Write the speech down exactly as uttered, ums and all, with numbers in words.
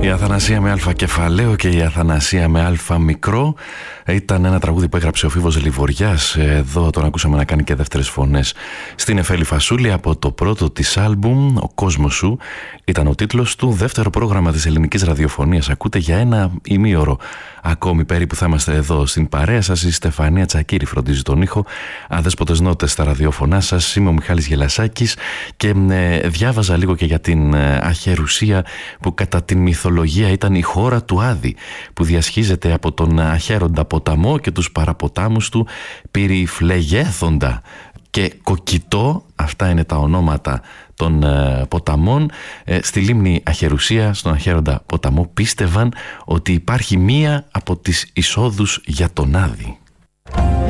Η Αθανασία με αλφα κεφαλαίο και η Αθανασία με αλφα μικρό ήταν ένα τραγούδι που έγραψε ο Φίβος Λιβοριάς. Εδώ τον ακούσαμε να κάνει και δεύτερες φωνές στην Εφέλη Φασούλη από το πρώτο της άλμπουμ «Ο κόσμος σου». Ήταν ο τίτλος του, δεύτερο πρόγραμμα της ελληνικής ραδιοφωνίας. Ακούτε για ένα ημίωρο ακόμη περίπου θα είμαστε εδώ στην παρέα σας. Η Στεφανία Τσακίρη φροντίζει τον ήχο, αδέσποτες νότες στα ραδιοφωνά σας. Είμαι ο Μιχάλης Γελασάκης και ε, διάβαζα λίγο και για την ε, Αχερουσία, που κατά την μυθολογία ήταν η χώρα του Άδη, που διασχίζεται από τον αχέροντα ποταμό και τους παραποτάμους του Πυριφλεγέθοντα και Κοκκιτό. Αυτά είναι τα ονόματα των ε, ποταμών. Ε, στη λίμνη Αχερουσία, στον αχέροντα ποταμό, πίστευαν ότι υπάρχει μία από τις εισόδους για τον Άδη.